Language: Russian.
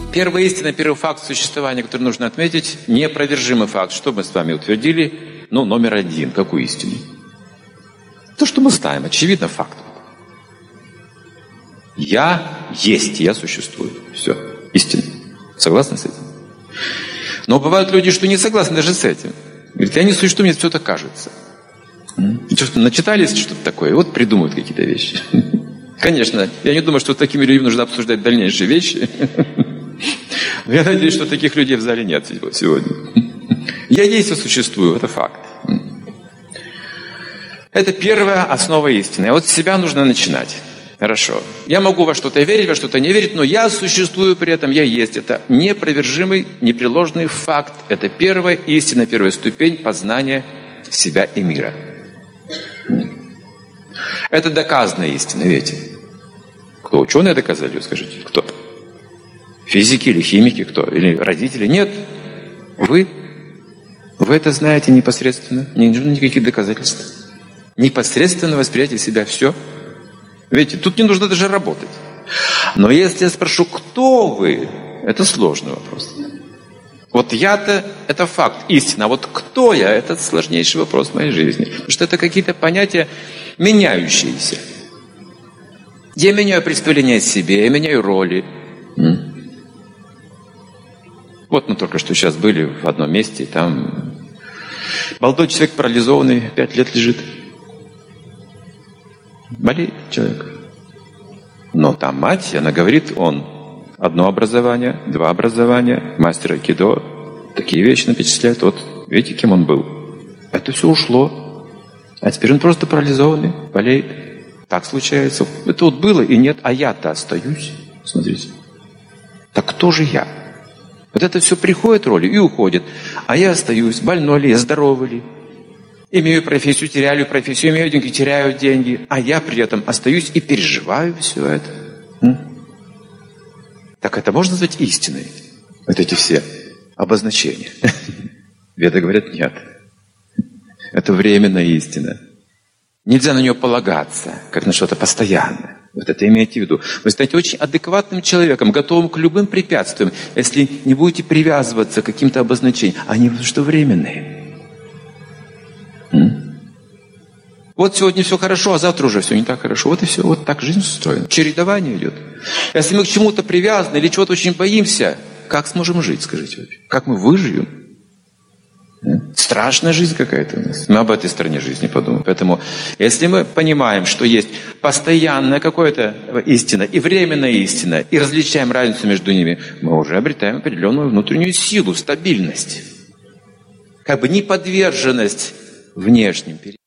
Первая истина, первый факт существования, который нужно отметить, неопровержимый факт. Что мы с вами утвердили? Номер один. Какую истину? То, что мы знаем, очевидно, факт. Я есть, я существую. Все, истина. Согласны с этим? Но бывают люди, что не согласны даже с этим. Говорят, я не существую, мне все это кажется. Что, начитались что-то такое, вот придумывают какие-то вещи. Конечно, я не думаю, что с такими людьми нужно обсуждать дальнейшие вещи. Но я надеюсь, что таких людей в зале нет сегодня. Я есть и существую, это факт. Это первая основа истины. А вот с себя нужно начинать. Хорошо. Я могу во что-то верить, во что-то не верить, но я существую при этом, я есть. Это непровержимый, непреложный факт. Это первая истина, первая ступень познания себя и мира. Это доказанная истина, видите? Кто? Ученые доказали, скажите? Кто? Физики или химики? Кто? Или родители? Нет. Вы это знаете непосредственно. Не нужно никаких доказательств. Непосредственно восприятие себя. Все. Видите, тут не нужно даже работать. Но если я спрошу, кто вы, это сложный вопрос. Вот я-то, это факт, истина. А вот кто я, это сложнейший вопрос в моей жизни. Потому что это какие-то понятия меняющиеся. Я меняю представление о себе, я меняю роли. Вот мы только что сейчас были в одном месте, там молодой человек парализованный, 5 лет лежит. Болеет человек. Но там мать, она говорит, он одно образование, 2 образования, мастер айкидо, такие вещи перечисляет. Вот, видите, кем он был. Это все ушло. А теперь он просто парализованный, болеет. Так случается. Это вот было и нет, а я-то остаюсь. Смотрите. Так кто же я? Вот это все приходит роли и уходит. А я остаюсь, больной ли я, здоровый ли? Имею профессию, теряю профессию, имею деньги, теряю деньги. А я при этом остаюсь и переживаю все это. Так это можно назвать истиной? Вот эти все обозначения. Веды говорят, нет. Это временная истина. Нельзя на нее полагаться, как на что-то постоянное. Вот это имейте в виду. Вы станете очень адекватным человеком, готовым к любым препятствиям, если не будете привязываться к каким-то обозначениям. Они что временные. Вот сегодня все хорошо, а завтра уже все не так хорошо. Вот и все. Вот так жизнь устроена. Чередование идет. Если мы к чему-то привязаны или чего-то очень боимся, как сможем жить, скажите? Как мы выживем? Страшная жизнь какая-то у нас. Мы об этой стороне жизни подумаем. Поэтому, если мы понимаем, что есть постоянная какая-то истина и временная истина, и различаем разницу между ними, мы уже обретаем определенную внутреннюю силу, стабильность. Как бы неподверженность внешним переменам.